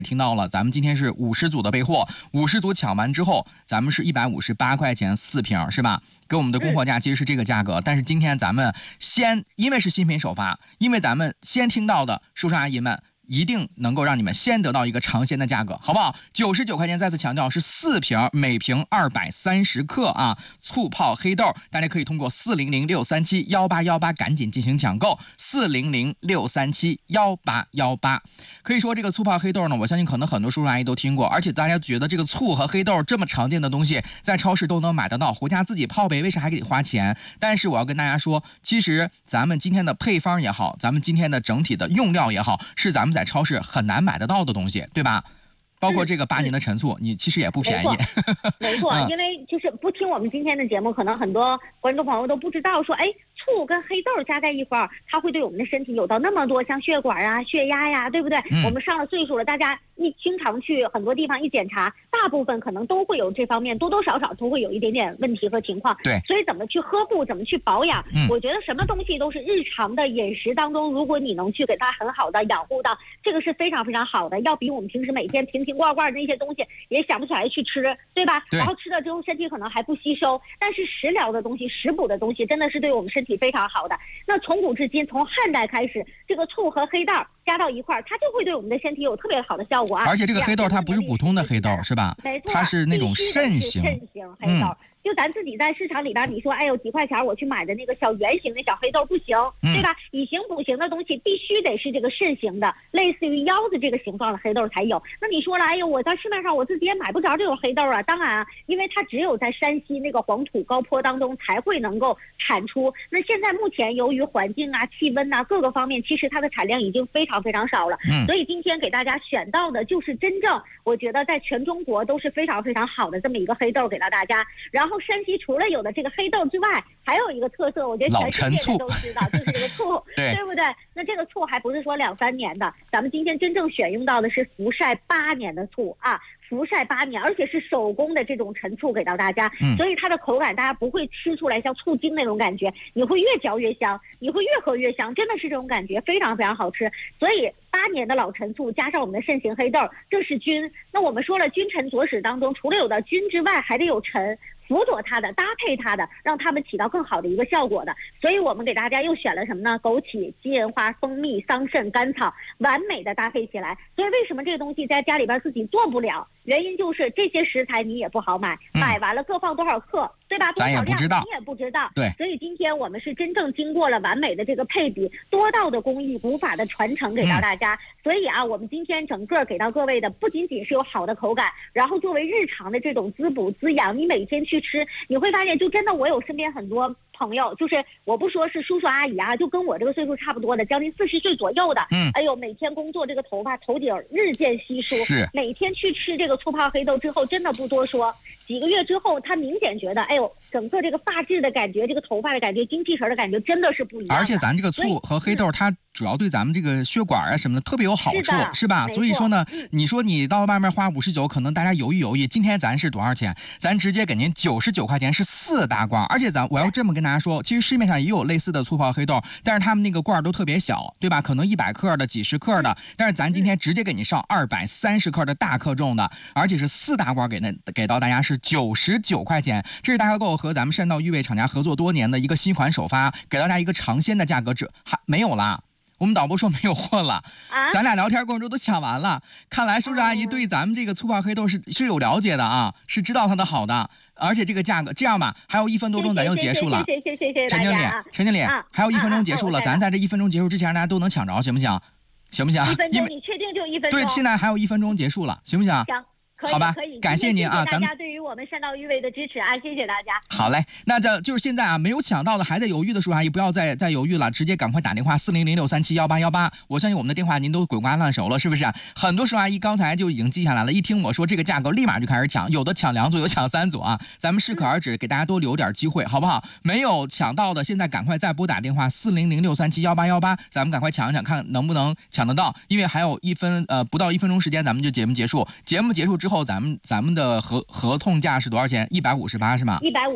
听到了，咱们今天是50组的备货，50组抢完之后，咱们是158块钱4瓶，是吧？给我们的供货价其实是这个价格，但是今天咱们因为是新品首发，因为咱们先听到的叔叔阿姨们。一定能够让你们先得到一个尝鲜的价格，好不好？99块钱，再次强调是4瓶，每瓶230克啊！醋泡黑豆，大家可以通过40063718818赶紧进行抢购，40063718818。可以说这个醋泡黑豆呢，我相信可能很多叔叔阿姨都听过，而且大家觉得这个醋和黑豆这么常见的东西，在超市都能买得到，回家自己泡呗，为啥还得花钱？但是我要跟大家说，其实咱们今天的配方也好，咱们今天的整体的用料也好，是咱们在超市很难买得到的东西，对吧？包括这个8年的陈醋，你其实也不便宜。 没错，因为就是不听我们今天的节目，可能很多观众朋友都不知道说，醋跟黑豆加在一块儿，它会对我们的身体有到那么多像血管啊、血压呀，对不对？我们上了岁数了，大家经常去很多地方一检查，大部分可能都会有这方面多多少少都会有一点点问题和情况。 对， 所以怎么去呵护，怎么去保养，我觉得什么东西都是日常的饮食当中，如果你能去给它很好的养护到，这个是非常非常好的，要比我们平时每天瓶瓶罐罐的那些东西也想不起来去吃，对吧？ 对， 然后吃了之后身体可能还不吸收，但是食疗的东西、食补的东西真的是对我们身体非常好的。那从古至今，从汉代开始，这个醋和黑豆加到一块儿，它就会对我们的身体有特别好的效果啊！ 而且这个黑豆它不是普通的黑豆，是吧？ 没错， 它是那种肾型黑豆。就咱自己在市场里边，你说有几块钱我去买的那个小圆形的小黑豆不行，对吧？以形补形的东西必须得是这个肾形的，类似于腰子这个形状的黑豆才有。那你说了，我在市面上我自己也买不着这种黑豆啊。当然啊，因为它只有在山西那个黄土高坡当中才会能够产出。那现在目前由于环境啊、气温啊各个方面，其实它的产量已经非常非常少了。所以今天给大家选到的就是真正我觉得在全中国都是非常非常好的这么一个黑豆给到大家。然后山西除了有的这个黑豆之外，还有一个特色，我觉得全世界人都知道，就是这个醋，对不对？那这个醋还不是说2、3年的，咱们今天真正选用到的是福晒8年的醋啊。福晒8年，而且是手工的这种陈醋给到大家，所以它的口感大家不会吃出来像醋精那种感觉，你会越嚼越香，你会越喝越香，真的是这种感觉，非常非常好吃。所以8年的老陈醋加上我们的肾形黑豆，这是君。那我们说了，君臣佐使当中，除了有的君之外，还得有臣。辅佐它的，搭配它的，让它们起到更好的一个效果的。所以我们给大家又选了什么呢？枸杞、金银花、蜂蜜、桑葚、甘草，完美的搭配起来。所以为什么这个东西在家里边自己做不了？原因就是这些食材你也不好买，买完了各放多少克，对吧？ 咱也不知道， 你也不知道。 对。 所以今天我们是真正经过了完美的这个配比，多道的工艺、古法的传承给到大家。所以啊，我们今天整个给到各位的不仅仅是有好的口感，然后作为日常的这种滋补滋养，你每天去吃，你会发现就真的我有身边很多朋友，就是我不说是叔叔阿姨啊，就跟我这个岁数差不多的，将近40岁左右的，每天工作这个头顶日渐稀疏， 是每天去吃这个醋泡黑豆之后，真的不多说，几个月之后，他明显觉得，整个这个发质的感觉，这个头发的感觉，精气神的感觉，真的是不一样。 而且咱这个醋和黑豆，它主要对咱们这个血管啊什么的特别有好处，是吧？所以说呢，你说你到外面花59，可能大家犹豫，今天咱是多少钱？咱直接给您99块钱是4大罐，而且我要这么跟大家说，其实市面上也有类似的醋泡黑豆，但是他们那个罐都特别小，对吧？可能100克的、几十克的，但是咱今天直接给你上230克的大克重的，而且是4大罐给到大家是99块钱，这是大家购和咱们善道玉味厂家合作多年的一个新款首发，给大家一个尝鲜的价格，还没有啦。我们导播说没有货了，咱俩聊天过程中都抢完了。看来叔叔阿姨对咱们这个醋泡黑豆是有了解的啊，是知道它的好的，而且这个价格这样吧，还有1分多钟咱就结束了。 谢谢陈经理，还有1分钟结束了，咱在这1分钟结束之前大家都能抢着，行不行？行不行 ？1分钟，你确定就1分钟？ 对，现在还有1分钟结束了，行不行？ 行。 好吧，感谢您啊， 大家对于我们善道玉味的支持啊，谢谢大家。 好嘞，那就是现在啊，没有抢到的还在犹豫的叔叔阿姨，不要再犹豫了，直接赶快打电话40063718818。我相信我们的电话您都滚瓜烂熟了，是不是？很多叔叔阿姨刚才就已经记下来了，一听我说这个价格，立马就开始抢，有的抢2组，有抢3组啊。咱们适可而止，给大家多留点机会，好不好？没有抢到的，现在赶快再拨打电话40063718818，咱们赶快抢一抢，看能不能抢得到，因为还有不到1分钟时间，咱们就节目结束。节目结束之后，咱们的合同价是多少钱？158是吗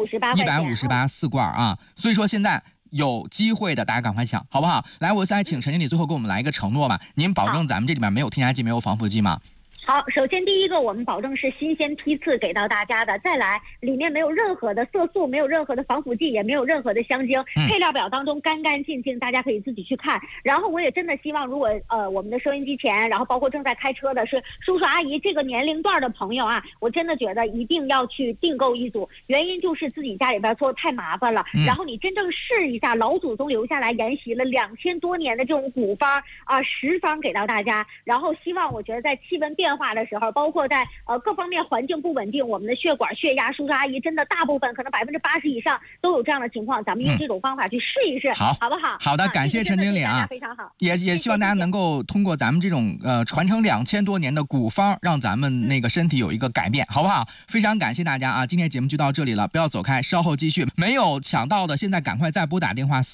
？158 4罐啊！所以说现在有机会的，大家赶快抢，好不好？来，我再请陈经理最后给我们来一个承诺吧，您保证咱们这里面没有添加剂，没有防腐剂吗？ 好，首先第一个，我们保证是新鲜批次给到大家的。再来，里面没有任何的色素，没有任何的防腐剂，也没有任何的香精，配料表当中干干净净，大家可以自己去看。然后我也真的希望，如果我们的收音机前，然后包括正在开车的是叔叔阿姨这个年龄段的朋友啊，我真的觉得一定要去订购一组。原因就是自己家里边做太麻烦了，然后你真正试一下老祖宗留下来沿袭了2000多年的这种古方啊食方给到大家。然后希望我觉得在气温变化的时候，包括在各方面环境不稳定，我们的血管血压，叔叔阿姨真的大部分可能80%以上都有这样的情况，咱们用这种方法去试一试，好不好？ 好的，感谢陈经理啊， 非常好。 也希望大家能够通过咱们这种传承2000多年的古方，让咱们那个身体有一个改变，好不好？非常感谢大家啊，今天节目就到这里了，不要走开，稍后继续。没有抢到的，现在赶快再拨打电话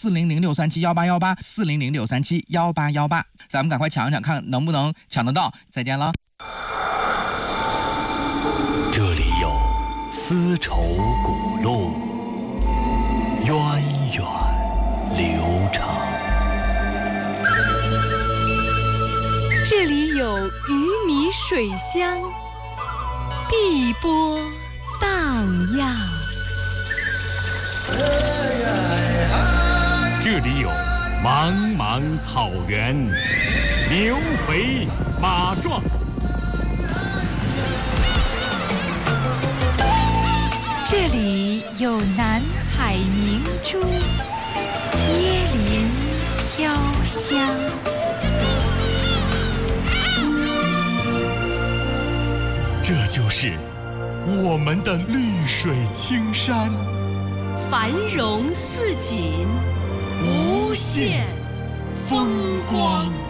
400-637-1818，400-637-1818，咱们赶快抢一抢，看能不能抢得到。再见了。 这里有丝绸古路，源远流长。 这里有鱼米水乡，碧波荡漾。 这里有茫茫草原，牛肥马壮。 这里有南海明珠，椰林飘香。 这就是我们的绿水青山， 繁荣似锦，无限风光。